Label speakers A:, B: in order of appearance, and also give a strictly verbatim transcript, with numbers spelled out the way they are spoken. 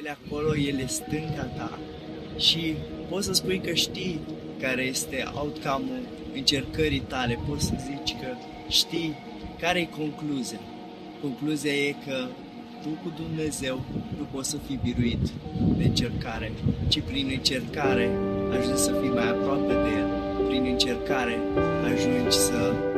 A: ele acolo, ele în stânga ta și poți să spui că știi care este outcome-ul încercării tale, poți să zici că știi care e concluzia. Concluzia e că tu cu Dumnezeu nu poți să fii biruit de încercare, ci prin încercare ajungi să fii mai aproape de El. Prin încercare ajungi să